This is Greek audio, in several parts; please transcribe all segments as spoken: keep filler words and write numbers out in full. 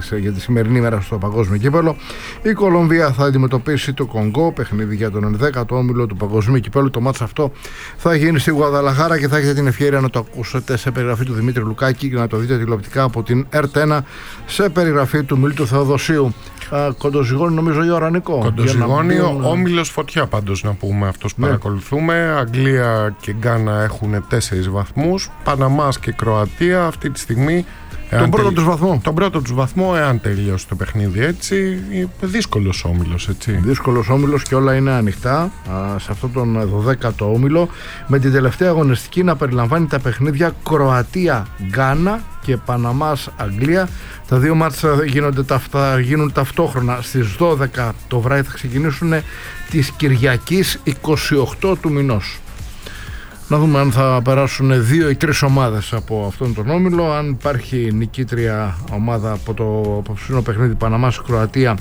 της, για τη σημερινή μέρα στο παγκόσμιο κύπελλο. Η Κολομβία θα αντιμετωπίσει το Κονγκό, παιχνίδι για τον ενδέκατο όμιλο του παγκοσμίου κυπέλλου. Το μάτς αυτό θα γίνει στη Γουαδαλαχάρα και θα έχετε την ευκαιρία να το ακούσετε σε περιγραφή του Δημήτρη Λουκάκη και να το δείτε τηλεοπτικά από την ΕΡΤ ένα σε περιγραφή του Μίλτου Θεοδοσίου. Κοντοζυγώνει νομίζω η ώρα, Νικό. Κοντοζυγώνει, ο όμιλος φωτιά πάντως να πούμε, αυτός που ναι. παρακολουθούμε. Αγγλία και Γκάνα έχουν τέσσερις βαθμούς. Παναμάς και Κροατία αυτή τη στιγμή. Τον πρώτο τελ... τους βαθμό. Τον πρώτο τους βαθμό, εάν τελειώσει το παιχνίδι έτσι. Δύσκολος όμιλος, έτσι. Δύσκολος όμιλος και όλα είναι ανοιχτά α, σε αυτόν τον δωδέκατο όμιλο. Με την τελευταία αγωνιστική να περιλαμβάνει τα παιχνίδια Κροατία-Γκάνα και Παναμάς-Αγγλία. Τα δύο μάτς γίνονται, θα γίνουν ταυτόχρονα στις δώδεκα το βράδυ. Θα ξεκινήσουν της Κυριακής εικοστή ογδόη του μηνός. Να δούμε αν θα περάσουν δύο ή τρεις ομάδες από αυτόν τον όμιλο. Αν υπάρχει νικήτρια ομάδα από το απόψινο παιχνίδι Παναμάς-Κροατία,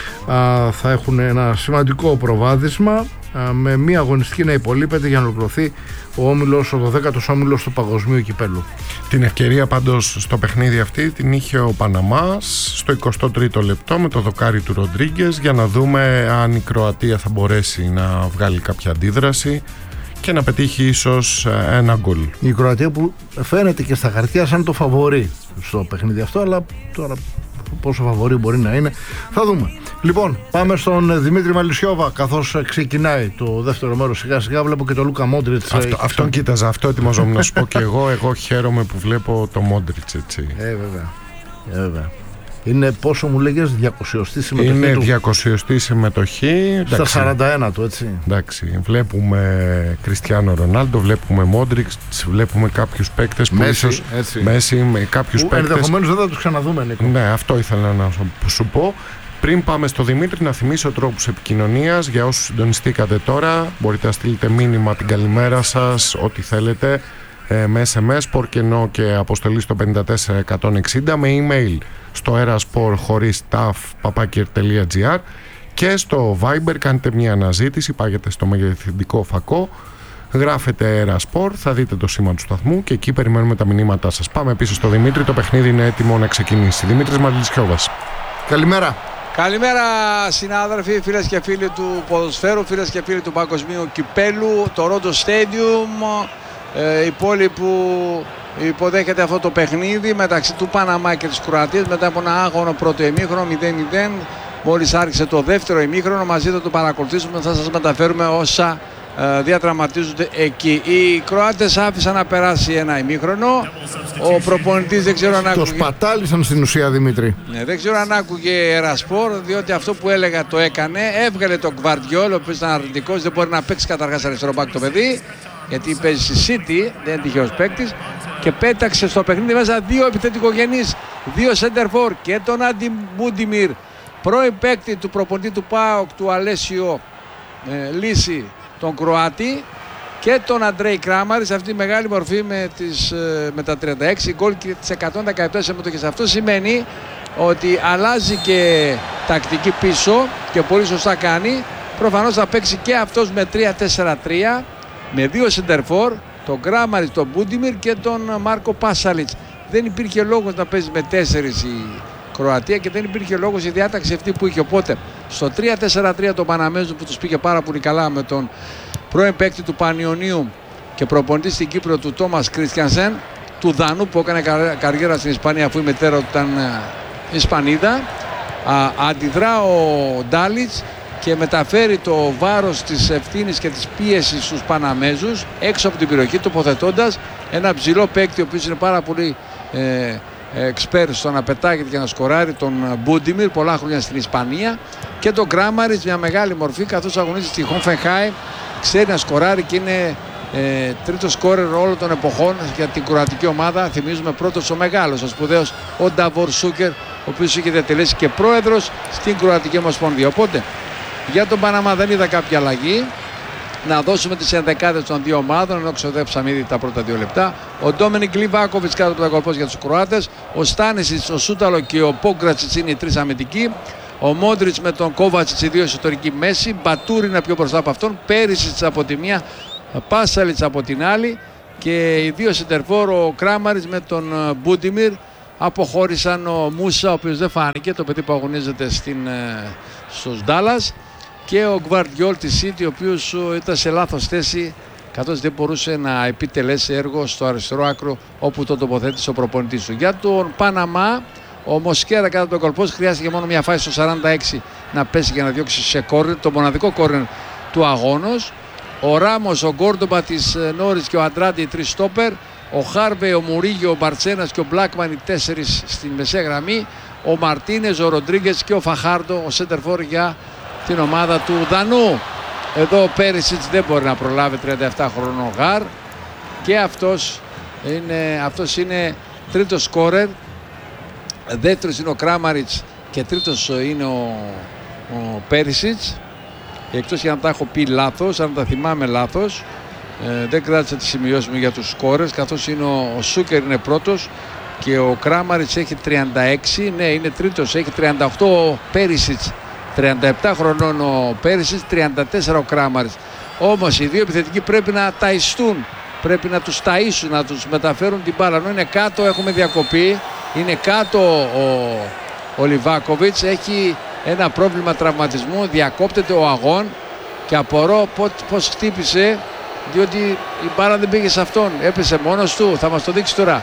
θα έχουν ένα σημαντικό προβάδισμα με μία αγωνιστική να υπολείπεται για να ολοκληρωθεί ο όμιλος, ο δωδέκατος όμιλος του παγκοσμίου κυπέλλου. Την ευκαιρία πάντως στο παιχνίδι αυτή την είχε ο Παναμάς στο εικοστό τρίτο λεπτό με το δοκάρι του Ροντρίγκες, για να δούμε αν η Κροατία θα μπορέσει να βγάλει κάποια αντίδραση και να πετύχει ίσως ένα γκολ. Η Κροατία που φαίνεται και στα χαρτιά σαν το φαβορί στο παιχνίδι αυτό, αλλά τώρα πόσο φαβορί μπορεί να είναι θα δούμε. Λοιπόν, πάμε στον Δημήτρη Μαλισσιόβα, καθώς ξεκινάει το δεύτερο μέρος σιγά σιγά. Βλέπω και το Λούκα Μόντριτς. Αυτό, αυτόν κοίταζα, αυτό ετοιμαζόμουν να σου πω και εγώ. Εγώ χαίρομαι που βλέπω το Μόντριτς, έτσι. Ε, βέβαια. Ε, βέβαια. Είναι πόσο μου λέγες, διακοσιωστή συμμετοχή. Είναι του. διακοσιωστή συμμετοχή. Στα εντάξει, σαράντα ένα του, έτσι. Εντάξει. Βλέπουμε Κριστιάνο Ρονάλντο, βλέπουμε Μόντριξ, βλέπουμε κάποιους παίκτες που Μέση, ίσως. έτσι. Μέση, με κάποιους παίκτες. Ενδεχομένως δεν θα τους ξαναδούμε, Νίκο. Ναι, αυτό ήθελα να σου πω. Πριν πάμε στο Δημήτρη, να θυμίσω τρόπους επικοινωνίας για όσους συντονιστήκατε τώρα. Μπορείτε να στείλετε μήνυμα, την καλημέρα σας, ό,τι θέλετε. Με ες εμ ες, πορκενό και αποστολή στο πέντε τέσσερα εκατόν εξήντα, με email στο erasport χωρίς ταφ παπάκερ τελεία τζι άρ και στο Viber κάνετε μια αναζήτηση, πάγετε στο μεγεθυντικό φακό, γράφετε Erasport, θα δείτε το σήμα του σταθμού και εκεί περιμένουμε τα μηνύματά σας. Πάμε πίσω στο Δημήτρη, το παιχνίδι είναι έτοιμο να ξεκινήσει. Δημήτρης Μαλισσιόβας. Καλημέρα. Καλημέρα συνάδελφοι, φίλες και φίλοι του ποδοσφαίρου, φίλες και φίλοι του παγκοσμίου κυπέλου, το Ρόντο Stadium. Ε, η πόλη που υποδέχεται αυτό το παιχνίδι μεταξύ του Παναμά και της Κροατίας μετά από ένα άγωνο πρώτο ημίχρονο μηδέν μηδέν. Μόλις άρχισε το δεύτερο ημίχρονο, μαζί θα το παρακολουθήσουμε, θα σας μεταφέρουμε όσα ε, διαδραματίζονται εκεί. Οι Κροάτες άφησαν να περάσει ένα ημίχρονο. Ο προπονητής δεν ξέρω αν άκουγε. Το σπατάλησαν στην ουσία, Δημήτρη. Ναι, δεν ξέρω αν άκουγε Ερασπόρ, διότι αυτό που έλεγα το έκανε. Έβγαλε τον Γκβαρντιόλ, ο οποίος ήταν αρνητικός, δεν μπορεί να παίξει καταρχάς αριστερό μπακ το παιδί, γιατί παίζει στη City, δεν είναι τυχαίος παίκτης, και πέταξε στο παιχνίδι μέσα δύο επιθετικογενείς, δύο center for, και τον Άντι Μπούντιμιρ, πρώην παίκτη του προπονητή του ΠΑΟΚ, του Αλέσιο ε, Λύση, τον Κροάτη, και τον Αντρέι Κράμαρη σε αυτή τη μεγάλη μορφή με, τις, ε, με τα τριάντα έξι γκολ και τις εκατόν δεκαεπτά συμμετοχές. Αυτό σημαίνει ότι αλλάζει και τακτική πίσω και πολύ σωστά κάνει. Προφανώς θα παίξει και αυτός με τρία τέσσερα τρία. Με δύο σεντερφόρ, τον Γκράμαρη, τον Μπούντιμιρ και τον Μάρκο Πάσαλιτς. Δεν υπήρχε λόγος να παίζει με τέσσερις η Κροατία και δεν υπήρχε λόγος η διάταξη αυτή που είχε. Οπότε στο τρία τέσσερα τρία τον Παναμέζο που τους πήγε πάρα πολύ καλά με τον πρώην παίκτη του Πανιωνίου και προπονητή στην Κύπρο του Τόμας Κρίστιανσεν, του Δανού που έκανε καριέρα στην Ισπανία αφού η μητέρα του ήταν Ισπανίδα. Α, αντιδρά ο Ντάλιτς και μεταφέρει το βάρος της ευθύνης και της πίεσης στους Παναμέζους έξω από την περιοχή, τοποθετώντας ένα ψηλό παίκτη ο οποίος είναι πάρα πολύ ε, εξπέρ στο να πετάγεται και να σκοράρει, τον Μπούντιμιρ, πολλά χρόνια στην Ισπανία, και τον Γκράμαρης, μια μεγάλη μορφή καθώς αγωνίζεται στη Χόφενχάιμ, ξέρει να σκοράρει και είναι ε, τρίτος σκόρερ όλων των εποχών για την κροατική ομάδα. Θυμίζουμε πρώτος ο μεγάλος, ο σπουδαίος ο Νταβόρ Σούκερ, ο οποίος είχε διατελέσει και πρόεδρος στην Κροατική Ομοσπονδία. Οπότε για τον Παναμά δεν είδα κάποια αλλαγή. Να δώσουμε τις ενδεκάδες των δύο ομάδων, ενώ ξοδέψαμε ήδη τα πρώτα δύο λεπτά. Ο Ντόμινικ Λιβάκοβιτς κάτω από τα κολπός για τους Κροάτες. Ο Στάνισιτς, ο Σούταλο και ο Πόγκρατσιτς είναι οι τρεις αμυντικοί. Ο Μόντριτς με τον Κόβατσιτς οι δύο εσωτερικοί μέση. Μπατούρι είναι πιο μπροστά από αυτόν. Πέρισιτς από τη μία, Πάσαλιτς από την άλλη. Και οι δύο σεντερφόρ, ο Κράμαρης με τον Μπούντιμιρ Αποχώρησαν ο Μούσα, ο οποίος δεν φάνηκε, το παιδί που αγωνίζεται στην, στους Ντάλλας, και ο Γκβαρδιόλ της City, ο οποίος ήταν σε λάθος θέση καθώς δεν μπορούσε να επιτελέσει έργο στο αριστερό άκρο όπου τον τοποθέτησε ο προπονητής του. Για τον Παναμά, ο Μοσκέρα κατά τον κολπός χρειάστηκε μόνο μια φάση στο σαράντα έξι να πέσει για να διώξει σε κόρνερ, το μοναδικό κόρνερ του αγώνος. Ο Ράμος, ο Γκόρντομπα της Νόρις και ο Αντράντι, οι τρεις στόπερ. Ο Χάρβε, ο Μουρίγιο, ο Μπαρτσένας και ο Μπλάκμαν, οι τέσσερις στην μεσαία γραμμή. Ο Μαρτίνες, ο Ροντρίγκες και ο Φαχάρντο, ο σέντερφορ για την ομάδα του Δανού. Εδώ ο Πέρισιτς δεν μπορεί να προλάβει, τριάντα επτά χρονών Γάρ, και αυτός είναι, αυτός είναι τρίτος σκόρερ. Δεύτερος είναι ο Κράμαριτς και τρίτος είναι ο, ο Πέρισιτς. Εκτός για να τα έχω πει λάθος, αν τα θυμάμαι λάθος, ε, δεν κράτησα τις σημειώσεις μου για τους σκόρερς, καθώς είναι ο, ο Σούκερ είναι πρώτος και ο Κράμαριτς έχει τριάντα έξι, ναι είναι τρίτος, έχει τριάντα οκτώ ο Πέρισιτς, τριάντα επτά χρονών ο Πέρισιτς, τριάντα τέσσερα ο Κράμαριτς. Όμως οι δύο επιθετικοί πρέπει να ταϊστούν, πρέπει να τους ταΐσουν, να τους μεταφέρουν την μπάλα. Ενώ είναι κάτω, έχουμε διακοπή, είναι κάτω ο, ο Λιβάκοβιτς, έχει ένα πρόβλημα τραυματισμού, διακόπτεται ο αγών και απορώ πώς χτύπησε, διότι η μπάλα δεν πήγε σε αυτόν, έπεσε μόνος του, θα μας το δείξει τώρα.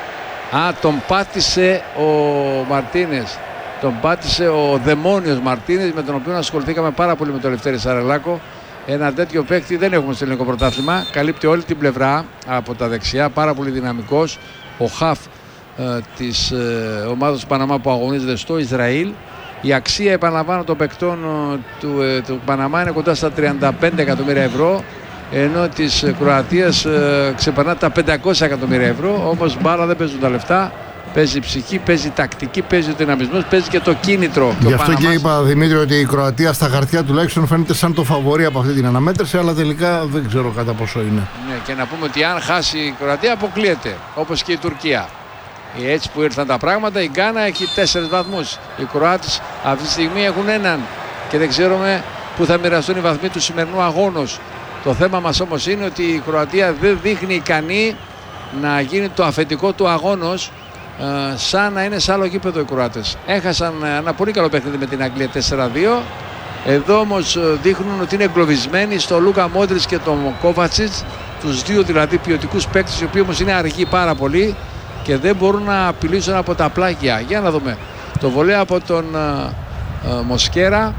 Α, τον πάτησε ο Μαρτίνες, τον πάτησε ο δαιμόνιος Μαρτίνες, με τον οποίο ασχοληθήκαμε πάρα πολύ με τον Λευτέρη Σαρελάκο. Ένα τέτοιο παίκτη δεν έχουμε στο ελληνικό πρωτάθλημα, καλύπτει όλη την πλευρά από τα δεξιά, πάρα πολύ δυναμικός, ο χαφ ε, της ε, ομάδας του Παναμά που αγωνίζεται στο Ισραήλ. Η αξία, επαναλαμβάνω, των παικτών του, ε, του Παναμά είναι κοντά στα τριάντα πέντε εκατομμύρια ευρώ, ενώ της Κροατίας ε, ξεπερνά τα πεντακόσια εκατομμύρια ευρώ. Όμως μπάλα δεν παίζουν τα λεφτά, παίζει ψυχή, παίζει τακτική, παίζει ο δυναμισμός, παίζει και το κίνητρο. Γι' και αυτό Παναμάς... και είπα, Δημήτρη, ότι η Κροατία στα χαρτιά τουλάχιστον φαίνεται σαν το φαβορί από αυτή την αναμέτρηση, αλλά τελικά δεν ξέρω κατά πόσο είναι. Ναι, και να πούμε ότι αν χάσει η Κροατία αποκλείεται, όπως και η Τουρκία. Έτσι που ήρθαν τα πράγματα, η Γκάνα έχει τέσσερις βαθμούς. Οι Κροάτες αυτή τη στιγμή έχουν έναν και δεν ξέρουμε πού θα μοιραστούν οι βαθμοί του σημερινού αγώνος. Το θέμα μας όμως είναι ότι η Κροατία δεν δείχνει ικανή να γίνει το αφεντικό του αγώνος, ε, σαν να είναι σε άλλο γήπεδο οι Κροάτες. Έχασαν ένα πολύ καλό παιχνίδι με την Αγγλία τέσσερα δύο. Εδώ όμως δείχνουν ότι είναι εγκλωβισμένοι στο Λούκα Μόντριτς και τον Κόβατσιτς, τους δύο δηλαδή ποιοτικούς παίκτες, οι οποίοι όμως είναι αργοί πάρα πολύ και δεν μπορούν να απειλήσουν από τα πλάγια. Για να δούμε το βολέ από τον uh, uh, Μοσκέρα,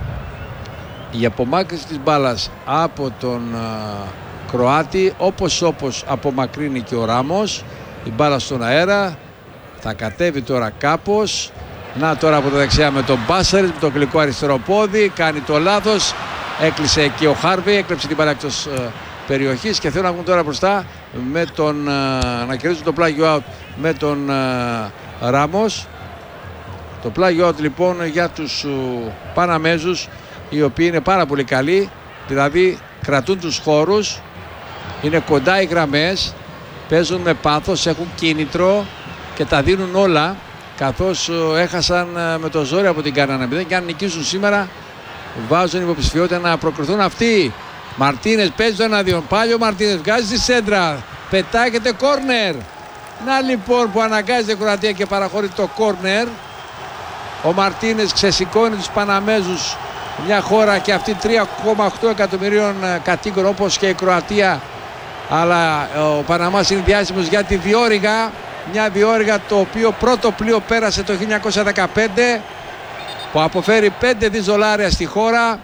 η απομάκρυνση της μπάλας από τον uh, Κροάτη, όπως όπως απομακρύνει και ο Ράμος, η μπάλα στον αέρα, θα κατέβει τώρα κάπως. Να τώρα από τα δεξιά με τον Μπάσαρης, με το γλυκό αριστερό πόδι, κάνει το λάθος, έκλεισε και ο Χάρβι, έκλεψε την μπάλα εκτός uh, περιοχής και θέλουν να βγουν τώρα μπροστά με τον, uh, να κερδίσουν το πλάγιο out με τον uh, Ράμος. Το πλάγιο out λοιπόν για τους uh, Παναμέζους, οι οποίοι είναι πάρα πολύ καλοί, δηλαδή κρατούν τους χώρους, είναι κοντά οι γραμμές, παίζουν με πάθος, έχουν κίνητρο και τα δίνουν όλα, καθώς uh, έχασαν uh, με το ζόρι από την Γκάνα και αν νικήσουν σήμερα βάζουν υποψηφιότητα να προκριθούν αυτοί. Μαρτίνες παίζει το ένα-δύο. Πάλι ο Μαρτίνες βγάζει τη σέντρα. Πετάγεται κόρνερ. Να λοιπόν που αναγκάζεται η Κροατία και παραχωρεί το κόρνερ. Ο Μαρτίνες ξεσηκώνει τους Παναμέζους, μια χώρα και αυτή τρία κόμμα οκτώ εκατομμυρίων κατοίκων όπως και η Κροατία. Αλλά ο Παναμάς είναι διάσημος για τη διόρυγα. Μια διόρυγα το οποίο πρώτο πλοίο πέρασε το χίλια εννιακόσια δεκαπέντε που αποφέρει πέντε δις δολάρια στη χώρα.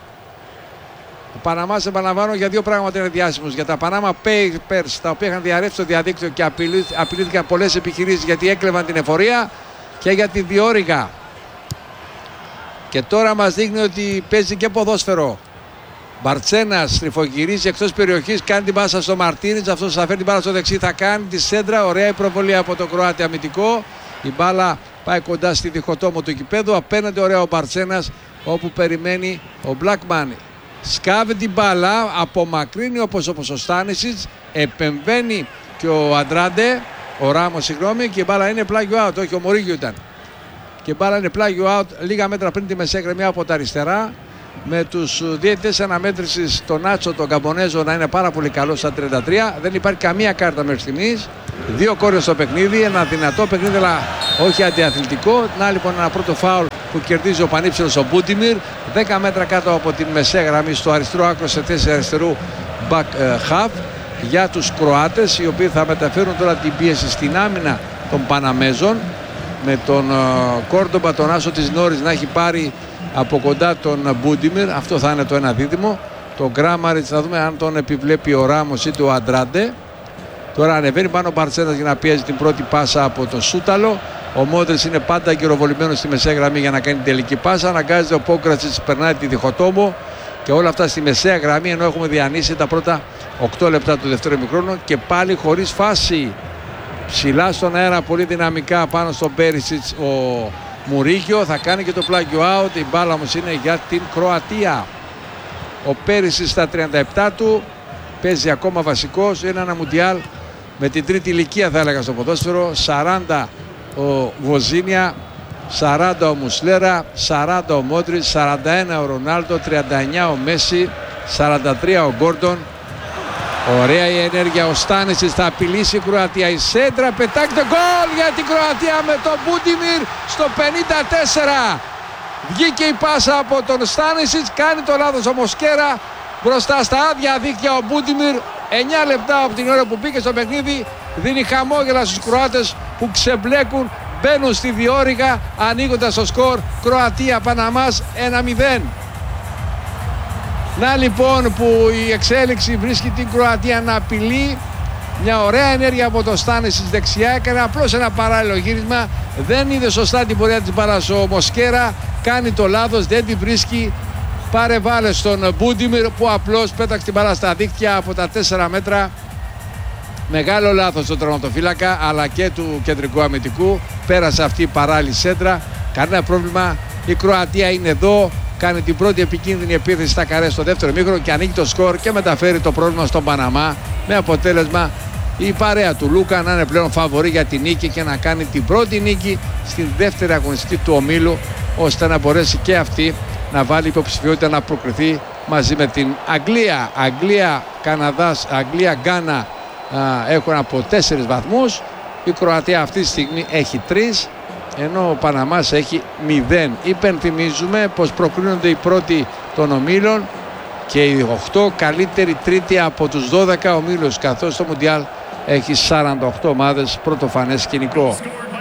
Ο Παναμάς, επαναλαμβάνω, για δύο πράγματα είναι διάσημος. Για τα Panama Papers, τα οποία είχαν διαρρεύσει στο διαδίκτυο και απειλήθηκαν πολλές επιχειρήσεις γιατί έκλεβαν την εφορία, και για τη διόρυγα. Και τώρα μας δείχνει ότι παίζει και ποδόσφαιρο. Μπαρτσένας στριφογυρίζει εκτός περιοχής, κάνει την πάσα στο Μαρτίνιτς, αυτός θα φέρει την μπάλα στο δεξί, θα κάνει τη σέντρα, ωραία η προβολή από το Κροάτι αμυντικό. Η μπάλα πάει κοντά στη διχοτόμο του γηπέδου, απέναντι ωραία ο Μπαρτσένας όπου περιμένει ο Μπλάκμαν. Σκάβει την μπάλα, απομακρύνει όπως, όπως ο Στάνισιτς, επεμβαίνει και ο Αντράντε, ο Ράμος συγγνώμη, και η μπάλα είναι πλάγιο out, όχι ο Μουρίγιο ήταν. Και η μπάλα είναι πλάγιο out λίγα μέτρα πριν τη μεσαία γραμμή από τα αριστερά. με τους διαιτητές αναμέτρησης τον Άτσο, τον Καμπονέζο να είναι πάρα πολύ καλό στα τριάντα τρία. Δεν υπάρχει καμία κάρτα μέχρι στιγμής. Δύο κόρες στο παιχνίδι, ένα δυνατό παιχνίδι αλλά όχι αντιαθλητικό. Να λοιπόν ένα πρώτο φάουλ που κερδίζει ο πανύψηλος ο Μπούντιμιρ. δέκα μέτρα κάτω από την μεσαία γραμμή στο αριστερό άκρο σε θέση αριστερού back half για τους Κροάτες, οι οποίοι θα μεταφέρουν τώρα την πίεση στην άμυνα των Παναμέζων με τον Κόρντομπα, τον άσο της Νόρις να έχει πάρει από κοντά τον Μπούντιμιρ. Αυτό θα είναι το ένα δίδυμο. Το Γκράμαριτς θα δούμε αν τον επιβλέπει ο Ράμος είτε ο Αντράντε. Τώρα ανεβαίνει πάνω ο Μπαρτσένας για να πιέζει την πρώτη πάσα από το Σούταλο. Ο Μόντριτς είναι πάντα γυροβολημένος στη μεσαία γραμμή για να κάνει την τελική πάσα. Αναγκάζεται ο Πόγκρατσιτς, περνάει τη διχοτόμο και όλα αυτά στη μεσαία γραμμή, ενώ έχουμε διανύσει τα πρώτα οκτώ λεπτά του δεύτερου ημιχρόνου και πάλι χωρίς φάση. Ψηλά στον αέρα, πολύ δυναμικά πάνω στον Πέρισιτς ο Μουρίγιο. Θα κάνει και το πλάγιο out. Η μπάλα όμως είναι για την Κροατία. Ο Πέρισιτς στα τριάντα επτά του παίζει ακόμα βασικός. Είναι ένα μουντιάλ με την τρίτη ηλικία θα έλεγα στο ποδόσφαιρο. σαράντα ο Βοζίνια, σαράντα ο Μουσλέρα, σαράντα ο Μόντριτς, σαράντα ένα ο Ρονάλντο, τριάντα εννιά ο Μέση, σαράντα τρία ο Γκόρντον. Ωραία η ενέργεια, ο Στάνισιτς θα απειλήσει η Κροατία. Η σέντρα πετάγεται, γκολ για την Κροατία με τον Μπούντιμιρ στο πενήντα τέσσερα. Βγήκε η πάσα από τον Στάνισιτς, κάνει το λάθος ο Μοσκέρα. Μπροστά στα άδεια δίχτυα ο Μπούντιμιρ. εννιά λεπτά από την ώρα που μπήκε στο παιχνίδι δίνει χαμόγελα στους Κροάτες που ξεμπλέκουν, μπαίνουν στη διόρυγα ανοίγοντας το σκορ. Κροατία Παναμάς ένα μηδέν. Να λοιπόν που η εξέλιξη βρίσκει την Κροατία να απειλεί. Μια ωραία ενέργεια από το Στάνισιτς δεξιά, έκανε απλώς ένα παράλληλο γύρισμα. Δεν είδε σωστά την πορεία της μπάλας ο Μοσκέρα, κάνει το λάθος, δεν την βρίσκει. Πάρε βάλε στον Μπούντιμιρ που απλώς πέταξε την μπάλα στα δίκτυα από τα τέσσερα μέτρα. Μεγάλο λάθος του τερματοφύλακα αλλά και του κεντρικού αμυντικού. Πέρασε αυτή η παράλληλη σέντρα. Κανένα πρόβλημα. Η Κροατία είναι εδώ. Κάνει την πρώτη επικίνδυνη επίθεση στα καρέ στο δεύτερο ημίχρονο και ανοίγει το σκορ και μεταφέρει το πρόβλημα στον Παναμά. Με αποτέλεσμα η παρέα του Λούκα να είναι πλέον φαβορί για την νίκη και να κάνει την πρώτη νίκη στην δεύτερη αγωνιστική του ομίλου, ώστε να μπορέσει και αυτή να βάλει υποψηφιότητα να προκριθεί μαζί με την Αγγλία. Αγγλία, Καναδάς, Αγγλία, Γκάνα έχουν από τέσσερις βαθμούς. Η Κροατία αυτή τη στιγμή έχει τρεις, ενώ ο Παναμάς έχει μηδέν. Υπενθυμίζουμε πως προκρίνονται οι πρώτοι των ομίλων και οι οκτώ καλύτεροι τρίτη από τους δώδεκα ομίλους, καθώς το Μουντιάλ έχει σαράντα οκτώ ομάδες, πρωτοφανές σκηνικό.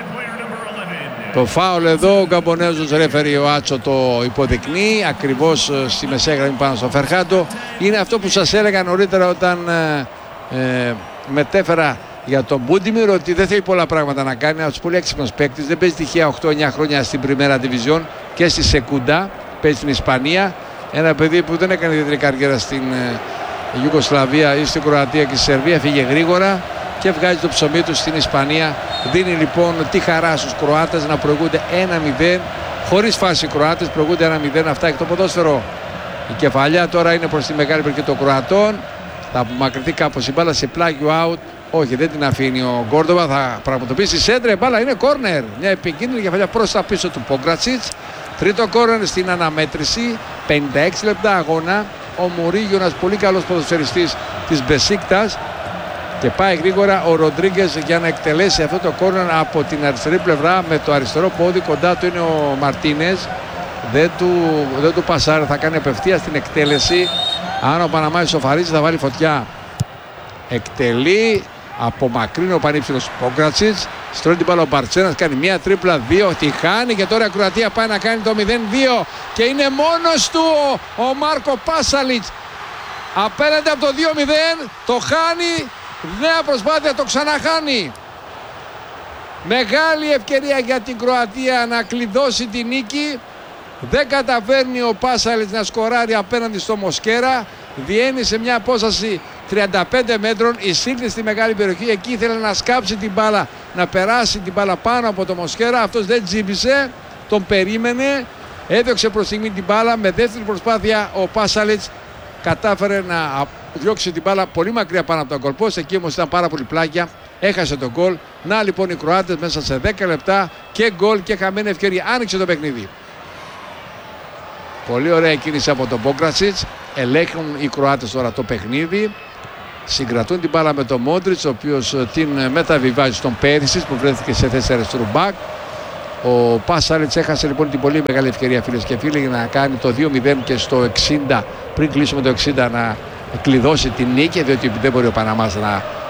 Το φάουλ εδώ, ο Γκαμπονέζος ρέφερι ο Άτσο το υποδεικνύει ακριβώς στη μεσαία γραμμή πάνω στο Φερχάντο. Είναι αυτό που σας έλεγα νωρίτερα όταν ε, ε, μετέφερα για τον Μπούντιμιρ, ότι δεν θέλει πολλά πράγματα να κάνει. Ένας πολύ έξυπνος παίκτης, δεν παίζει τυχαία οκτώ εννιά χρόνια στην Πριμέρα Division και στη Σεκούντα, παίζει στην Ισπανία. Ένα παιδί που δεν έκανε ιδιαίτερη καριέρα στην ε, Ιουγκοσλαβία ή στην Κροατία και στη Σερβία, φύγε γρήγορα και βγάζει το ψωμί του στην Ισπανία. Δίνει λοιπόν τη χαρά στους Κροάτες να προηγούνται ένα μηδέν. Χωρίς φάση οι Κροάτες προηγούνται ένα μηδέν. Αυτά έχει το ποδόσφαιρο. Η κεφαλιά τώρα είναι προς τη μεγάλη περιοχή των Κροατών. Θα απομακρυνθεί κάπως η μπάλα σε πλάγιο out. Όχι, δεν την αφήνει ο Γκόρντοβα. Θα πραγματοποιήσει σέντρα. Η μπάλα είναι κόρνερ. Μια επικίνδυνη κεφαλιά προς τα πίσω του Πόγκρατσιτς. Τρίτο κόρνερ στην αναμέτρηση. πενήντα έξι λεπτά αγώνα. Ο Μουρίγιο, ένας πολύ καλός ποδοσφαιριστής της Μπεσίκτας. Και πάει γρήγορα ο Ροντρίγκες για να εκτελέσει αυτό το κόρνερ από την αριστερή πλευρά. Με το αριστερό πόδι κοντά του είναι ο Μαρτίνες. Δεν του, δεν του πασάρει, θα κάνει απευθείας την εκτέλεση. Αν ο Παναμάς σοφαρίζει θα βάλει φωτιά. Εκτελεί, απομακρύνει ο πανύψηλος Πόγκρατσιτς. Στρώνει την μπάλα ο Μπαρτσένας, κάνει μία τρίπλα, δύο, τη χάνει και τώρα η Κροατία πάει να κάνει το μηδέν δύο και είναι μόνος του ο, ο Μάρκο Πάσαλιτς. Απέναντι από το δύο μηδέν, το χάνει, νέα προσπάθεια, το ξαναχάνει. Μεγάλη ευκαιρία για την Κροατία να κλειδώσει τη νίκη. Δεν καταφέρνει ο Πάσαλιτς να σκοράρει απέναντι στο Μοσκέρα. Διένει σε μια απόσταση τριάντα πέντε μέτρων, εισήλθε στη μεγάλη περιοχή. Εκεί ήθελε να σκάψει την μπάλα, να περάσει την μπάλα πάνω από το Μοσκέρα. Αυτός δεν τζίμπησε, τον περίμενε, έδιωξε προς στιγμή την μπάλα. Με δεύτερη προσπάθεια ο Πάσαλιτς κατάφερε να διώξει την μπάλα πολύ μακριά πάνω από τον γκολ. Εκεί όμως ήταν πάρα πολύ πλάγια, έχασε τον γκολ. Να λοιπόν οι Κροάτες μέσα σε δέκα λεπτά και γκολ και χαμένη ευκαιρία. Άνοιξε το παιχνίδι. Πολύ ωραία κίνηση από τον Μπόγκρατσιτς. Ελέγχουν οι Κροάτες τώρα το παιχνίδι. Συγκρατούν την μπάλα με τον Μόντριτς, ο οποίος την μεταβιβάζει στον Πέρισσιτς που βρέθηκε σε θέση αριστερού μπακ. Ο Πάσαριτς έχασε λοιπόν την πολύ μεγάλη ευκαιρία, φίλες και φίλοι, για να κάνει το δύο μηδέν και στο εξήντα, πριν κλείσουμε το εξήντα, να κλειδώσει την νίκη, διότι δεν μπορεί ο Παναμάς να